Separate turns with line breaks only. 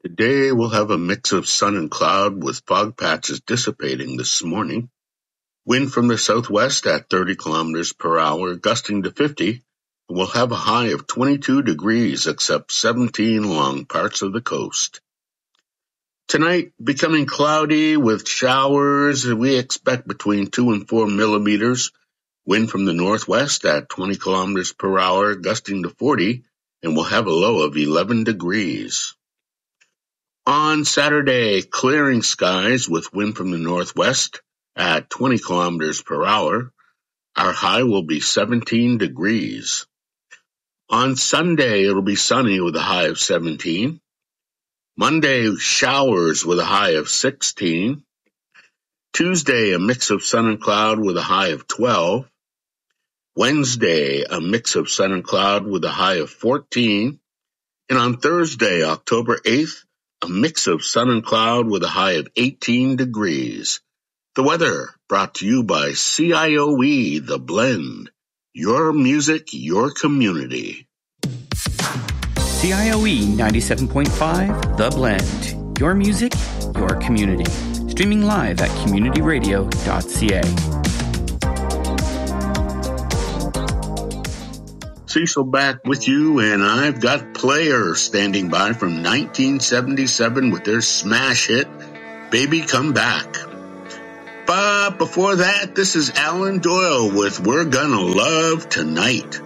Today we'll have a mix of sun and cloud with fog patches dissipating this morning. Wind from the southwest at 30 kilometers per hour, gusting to 50. We'll have a high of 22 degrees except 17 along parts of the coast. Tonight, becoming cloudy with showers. We expect between 2 and 4 millimeters. Wind from the northwest at 20 kilometers per hour, gusting to 40, and we'll have a low of 11 degrees. On Saturday, clearing skies with wind from the northwest at 20 kilometers per hour. Our high will be 17 degrees. On Sunday, it'll be sunny with a high of 17. Monday, showers with a high of 16. Tuesday, a mix of sun and cloud with a high of 12. Wednesday, a mix of sun and cloud with a high of 14. And on Thursday, October 8th, a mix of sun and cloud with a high of 18 degrees. The weather brought to you by CIOE The Blend. Your music, your community.
CIOE 97.5 The Blend. Your music, your community. Streaming live at communityradio.ca.
Cecil back with you, and I've got Players standing by from 1977 with their smash hit, Baby Come Back. But before that, this is Alan Doyle with We're Gonna Love Tonight.